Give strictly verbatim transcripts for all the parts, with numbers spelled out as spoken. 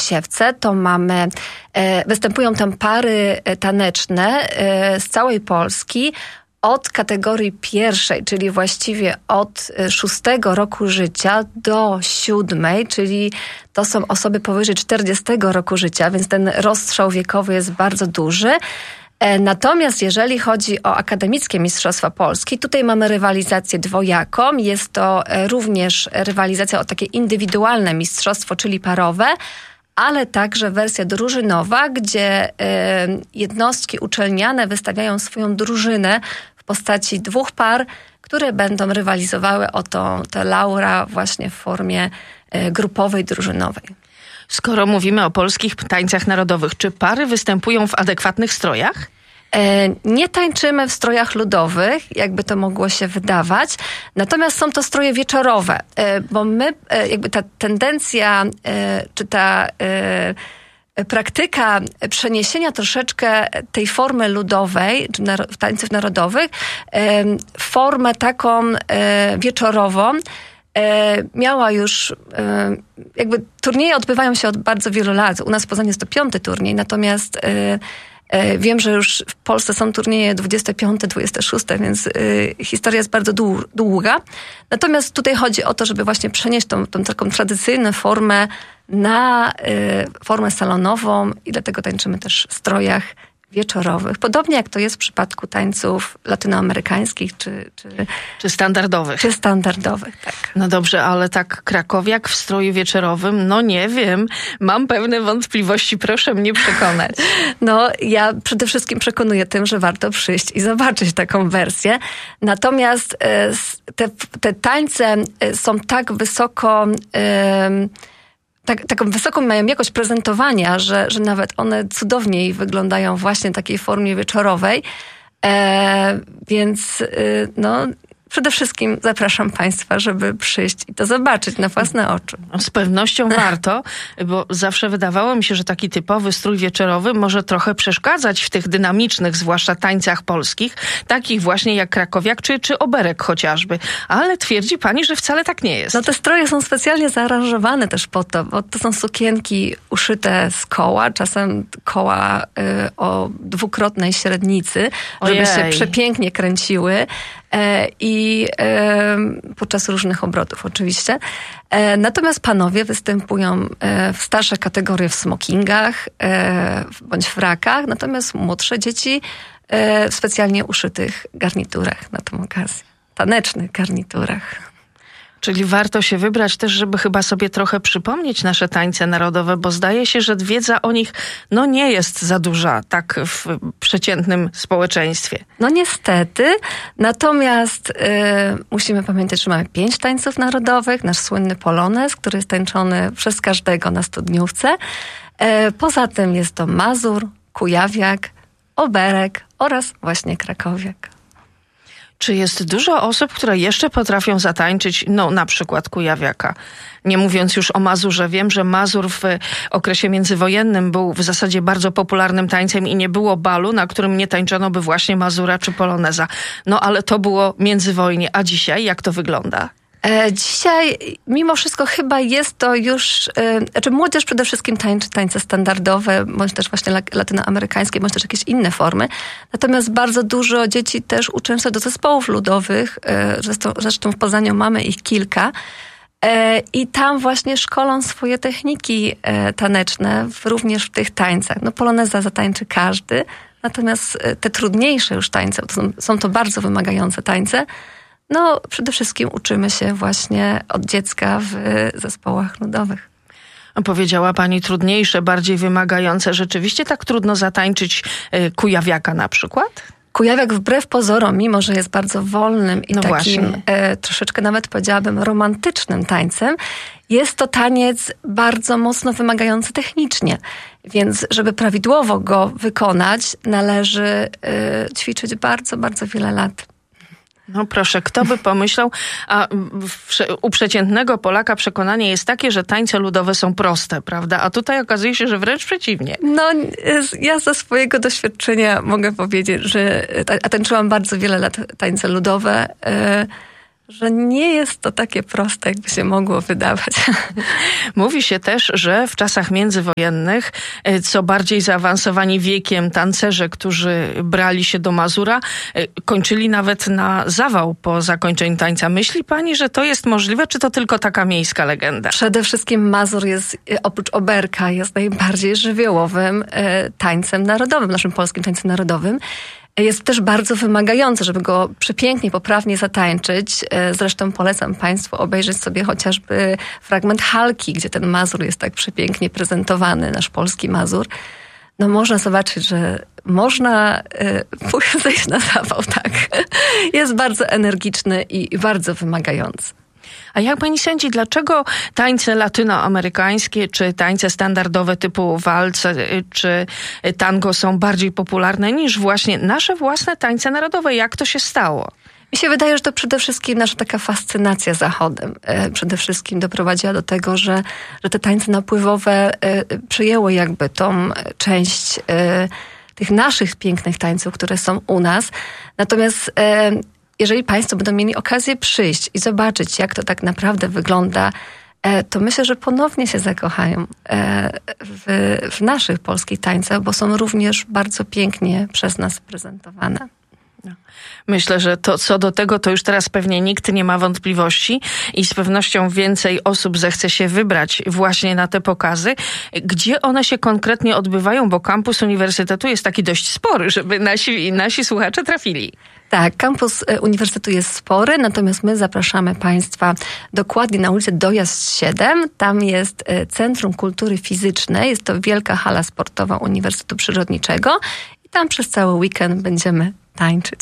Gosiewce, to mamy, występują tam pary taneczne z całej Polski, od kategorii pierwszej, czyli właściwie od szóstego roku życia do siódmej, czyli to są osoby powyżej czterdziestego roku życia, więc ten rozstrzał wiekowy jest bardzo duży. Natomiast jeżeli chodzi o akademickie Mistrzostwa Polski, tutaj mamy rywalizację dwojaką. Jest to również rywalizacja o takie indywidualne mistrzostwo, czyli parowe, ale także wersja drużynowa, gdzie jednostki uczelniane wystawiają swoją drużynę w postaci dwóch par, które będą rywalizowały o to, te laura właśnie w formie grupowej, drużynowej. Skoro mówimy o polskich tańcach narodowych, czy pary występują w adekwatnych strojach? Nie tańczymy w strojach ludowych, jakby to mogło się wydawać, natomiast są to stroje wieczorowe, bo my, jakby ta tendencja, czy ta praktyka przeniesienia troszeczkę tej formy ludowej, czy tańców narodowych, w formę taką wieczorową, miała już, jakby turnieje odbywają się od bardzo wielu lat. U nas w Poznaniu jest to piąty turniej, natomiast wiem, że już w Polsce są turnieje dwudzieste piąte, dwudzieste szóste, więc historia jest bardzo długa. Natomiast tutaj chodzi o to, żeby właśnie przenieść tą, tą taką tradycyjną formę na formę salonową i dlatego tańczymy też w strojach wieczorowych. Podobnie jak to jest w przypadku tańców latynoamerykańskich czy, czy, czy standardowych. Czy standardowych, tak. No dobrze, ale tak krakowiak w stroju wieczorowym, no nie wiem, mam pewne wątpliwości, proszę mnie przekonać. No ja przede wszystkim przekonuję tym, że warto przyjść i zobaczyć taką wersję. Natomiast te, te tańce są tak wysoko... Tak, taką wysoką mają jakość prezentowania, że, że nawet one cudowniej wyglądają właśnie w takiej formie wieczorowej. E, więc y, no, przede wszystkim zapraszam Państwa, żeby przyjść i to zobaczyć na własne oczy. Z pewnością warto, bo zawsze wydawało mi się, że taki typowy strój wieczorowy może trochę przeszkadzać w tych dynamicznych, zwłaszcza tańcach polskich, takich właśnie jak krakowiak czy, czy oberek chociażby. Ale twierdzi pani, że wcale tak nie jest. No te stroje są specjalnie zaaranżowane też po to, bo to są sukienki uszyte z koła, czasem koła y, o dwukrotnej średnicy, żeby Ojej. się przepięknie kręciły. I e, podczas różnych obrotów oczywiście. E, natomiast panowie występują e, w starszych kategoriach w smokingach e, bądź frakach, natomiast młodsze dzieci e, w specjalnie uszytych garniturach na tą okazję. Tanecznych garniturach. Czyli warto się wybrać też, żeby chyba sobie trochę przypomnieć nasze tańce narodowe, bo zdaje się, że wiedza o nich no nie jest za duża tak w przeciętnym społeczeństwie. No niestety, natomiast y, musimy pamiętać, że mamy pięć tańców narodowych, nasz słynny polonez, który jest tańczony przez każdego na studniówce. Y, poza tym jest to mazur, kujawiak, oberek oraz właśnie krakowiak. Czy jest dużo osób, które jeszcze potrafią zatańczyć, no na przykład kujawiaka? Nie mówiąc już o mazurze. Wiem, że mazur w okresie międzywojennym był w zasadzie bardzo popularnym tańcem i nie było balu, na którym nie tańczono by właśnie mazura czy poloneza. No ale to było międzywojnie. A dzisiaj jak to wygląda? Dzisiaj mimo wszystko chyba jest to już, znaczy młodzież przede wszystkim tańczy tańce standardowe, bądź też właśnie latynoamerykańskie, bądź też jakieś inne formy. Natomiast bardzo dużo dzieci też uczęszcza do zespołów ludowych, zresztą, zresztą w Poznaniu mamy ich kilka. I tam właśnie szkolą swoje techniki taneczne, również w tych tańcach. No poloneza zatańczy każdy, natomiast te trudniejsze już tańce, to są, są to bardzo wymagające tańce. No, przede wszystkim uczymy się właśnie od dziecka w zespołach ludowych. Powiedziała pani trudniejsze, bardziej wymagające. Rzeczywiście tak trudno zatańczyć kujawiaka na przykład? Kujawiak wbrew pozorom, mimo że jest bardzo wolnym i no takim e, troszeczkę nawet powiedziałabym romantycznym tańcem, jest to taniec bardzo mocno wymagający technicznie. Więc żeby prawidłowo go wykonać, należy e, ćwiczyć bardzo, bardzo wiele lat. No proszę, kto by pomyślał, a u przeciętnego Polaka przekonanie jest takie, że tańce ludowe są proste, prawda? A tutaj okazuje się, że wręcz przeciwnie. No, ja ze swojego doświadczenia mogę powiedzieć, że a tańczyłam bardzo wiele lat tańce ludowe. że nie jest to takie proste, jakby się mogło wydawać. Mówi się też, że w czasach międzywojennych co bardziej zaawansowani wiekiem tancerze, którzy brali się do Mazura, kończyli nawet na zawał po zakończeniu tańca. Myśli pani, że to jest możliwe, czy to tylko taka miejska legenda? Przede wszystkim Mazur jest, oprócz oberka, jest najbardziej żywiołowym tańcem narodowym, naszym polskim tańcem narodowym. Jest też bardzo wymagający, żeby go przepięknie, poprawnie zatańczyć. Zresztą polecam Państwu obejrzeć sobie chociażby fragment Halki, gdzie ten Mazur jest tak przepięknie prezentowany, nasz polski Mazur. No można zobaczyć, że można y, zejść na zawał, tak. Jest bardzo energiczny i, i bardzo wymagający. A jak pani sądzi, dlaczego tańce latynoamerykańskie, czy tańce standardowe typu walce, czy tango są bardziej popularne niż właśnie nasze własne tańce narodowe? Jak to się stało? Mi się wydaje, że to przede wszystkim nasza taka fascynacja Zachodem. Przede wszystkim doprowadziła do tego, że, że te tańce napływowe przyjęły jakby tą część tych naszych pięknych tańców, które są u nas. Natomiast jeżeli Państwo będą mieli okazję przyjść i zobaczyć, jak to tak naprawdę wygląda, to myślę, że ponownie się zakochają w, w naszych polskich tańcach, bo są również bardzo pięknie przez nas prezentowane. Myślę, że to co do tego, to już teraz pewnie nikt nie ma wątpliwości i z pewnością więcej osób zechce się wybrać właśnie na te pokazy. Gdzie one się konkretnie odbywają, bo kampus uniwersytetu jest taki dość spory, żeby nasi, nasi słuchacze trafili. Tak, kampus uniwersytetu jest spory, natomiast my zapraszamy Państwa dokładnie na ulicę Dojazd siedem. Tam jest Centrum Kultury Fizycznej, jest to wielka hala sportowa Uniwersytetu Przyrodniczego i tam przez cały weekend będziemy tańczyć.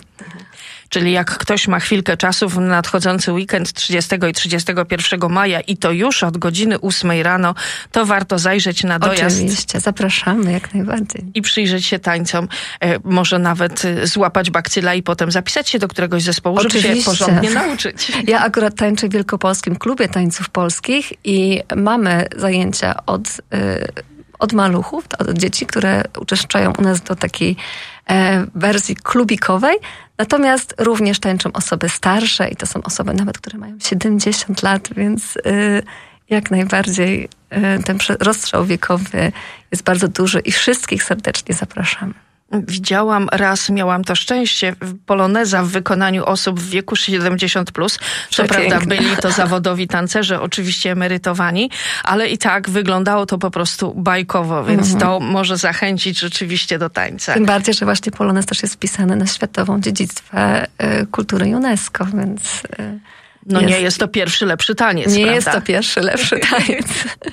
Czyli jak ktoś ma chwilkę czasu w nadchodzący weekend trzydziestego i trzydziestego pierwszego maja i to już od godziny ósmej rano, to warto zajrzeć na dojazd. Oczywiście, zapraszamy jak najbardziej. I przyjrzeć się tańcom. E, może nawet złapać bakcyla i potem zapisać się do któregoś zespołu, Oczywiście. Żeby się porządnie nauczyć. Ja akurat tańczę w Wielkopolskim Klubie Tańców Polskich i mamy zajęcia od... Y, od maluchów, od dzieci, które uczęszczają u nas do takiej e, wersji klubikowej. Natomiast również tańczą osoby starsze i to są osoby nawet, które mają siedemdziesiąt lat, więc y, jak najbardziej y, ten rozstrzał wiekowy jest bardzo duży i wszystkich serdecznie zapraszamy. Widziałam raz, miałam to szczęście, poloneza w wykonaniu osób w wieku siedemdziesiąt plus. Co prawda byli to zawodowi tancerze, oczywiście emerytowani, ale i tak wyglądało to po prostu bajkowo, więc mhm. to może zachęcić rzeczywiście do tańca. Tym bardziej, że właśnie polonez też jest wpisany na Światową Dziedzictwo y, Kultury UNESCO, więc... Y, no jest, nie jest to pierwszy lepszy taniec, Nie prawda? jest to pierwszy lepszy taniec.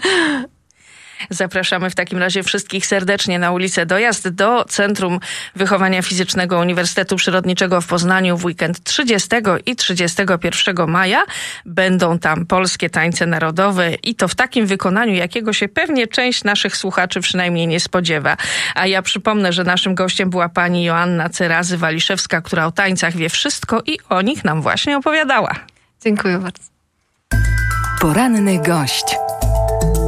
Zapraszamy w takim razie wszystkich serdecznie na ulicę Dojazd do Centrum Wychowania Fizycznego Uniwersytetu Przyrodniczego w Poznaniu w weekend trzydziestego i trzydziestego pierwszego maja. Będą tam polskie tańce narodowe i to w takim wykonaniu, jakiego się pewnie część naszych słuchaczy przynajmniej nie spodziewa. A ja przypomnę, że naszym gościem była pani Joanna Cerazy-Waliszewska, która o tańcach wie wszystko i o nich nam właśnie opowiadała. Dziękuję bardzo. Poranny gość.